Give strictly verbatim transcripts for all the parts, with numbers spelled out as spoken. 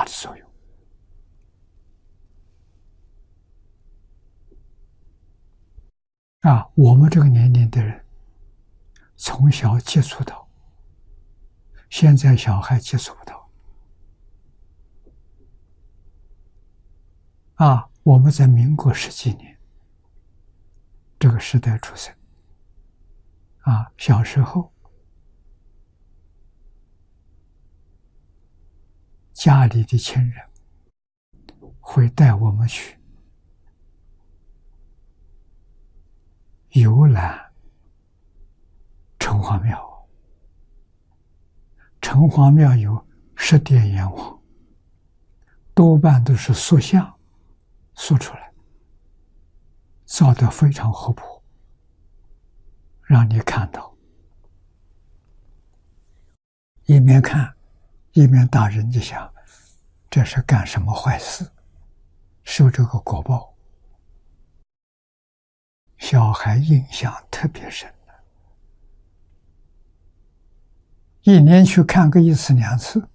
的作用。啊，我们这个年龄的人，从小接触到，现在小孩接触不到。啊，我们在民国十几年这个时代出生，啊，小时候家里的亲人会带我们去游览城隍庙，城隍庙有十殿阎王，多半都是塑像塑出来，造得非常活泼，让你看到，一面看一面大人就想，这是干什么坏事，受这个果报。小孩印象特别深，一年去看个一次两次，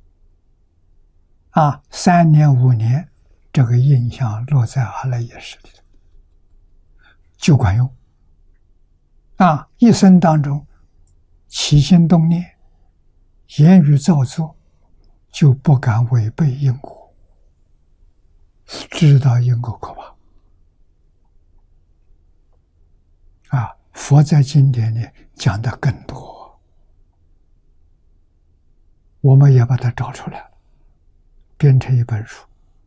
啊，三年五年，这个印象落在阿赖耶识里，就管用。啊，一生当中起心动念、言语造作，就不敢违背因果，知道因果可怕。啊，佛在经典里讲的更多，我们也把它找出来，编成一本书。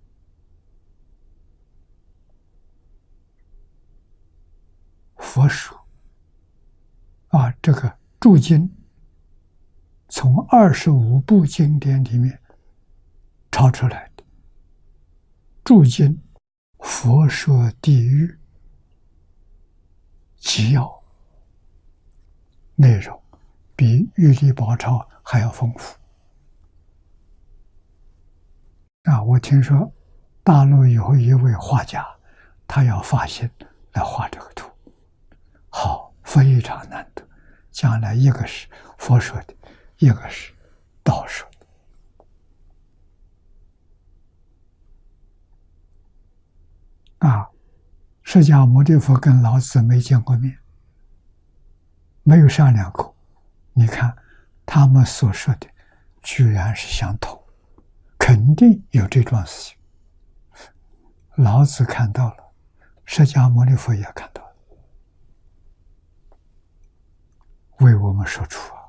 佛书啊，这个注经从二十五部经典里面抄出来的。注经佛说地狱纪要内容比玉历宝钞还要丰富。啊，我听说大陆有一位画家，他要发心来画这个图，好，非常难得。将来一个是佛说的，一个是道说的。啊，释迦牟尼佛跟老子没见过面，没有商量过，你看他们所说的居然是相同，肯定有这桩事情。老子看到了，释迦牟尼佛也看到了，为我们说出啊。